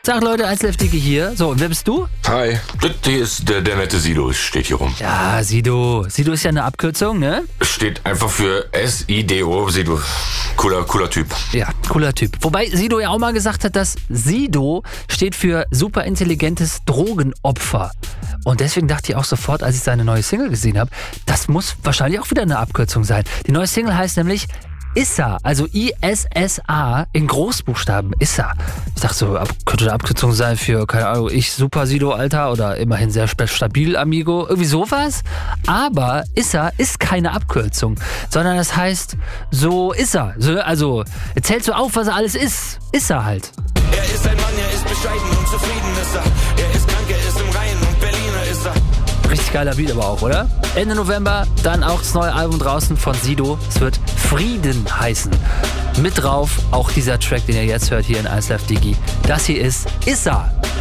Sag Leute, 1Live Digi hier. So, und wer bist du? Hi, das hier ist der nette Sido, steht hier rum. Ja, Sido. Sido ist ja eine Abkürzung, ne? Steht einfach für S-I-D-O, Sido. Cooler Typ. Ja, cooler Typ. Wobei Sido ja auch mal gesagt hat, dass Sido steht für super intelligentes Drogenopfer. Und deswegen dachte ich auch sofort, als ich seine neue Single gesehen habe, das muss wahrscheinlich auch wieder eine Abkürzung sein. Die neue Single heißt nämlich Issa, also I-S-S-A in Großbuchstaben, Issa. Ich dachte so, könnte eine Abkürzung sein für, keine Ahnung, ich Super Sido, Alter, oder immerhin sehr stabil, Amigo, irgendwie sowas. Aber Issa ist keine Abkürzung, sondern das heißt, so ist er. Also, jetzt zählst du auf, was er alles ist. Issa halt. Er ist ein Mann, er ist bescheiden und zufrieden ist er. Er ist krank, er ist im Rhein und Berliner ist er. Richtig geiler Beat aber auch, oder? Ende November dann auch das neue Album draußen von Sido. Es wird Frieden heißen. Mit drauf auch dieser Track, den ihr jetzt hört hier in 1Live Digi. Das hier ist Issa.